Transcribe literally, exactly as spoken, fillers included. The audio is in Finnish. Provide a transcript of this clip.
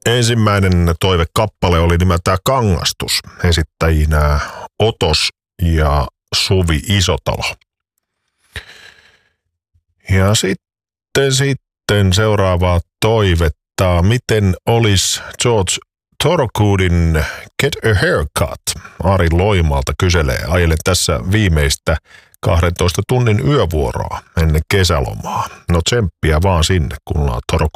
ensimmäinen toivekappale oli nimeltään Kangastus, esittäjinä Otos ja Suvi Isotalo. Ja sitten, sitten seuraavaa toivetta, miten olisi George Thorogoodin Get a Haircut? Ari Loimalta kyselee, ajelen tässä viimeistä kahdentoista tunnin yövuoroa ennen kesälomaa. No tsemppiä vaan sinne, kun ollaan Thorogood.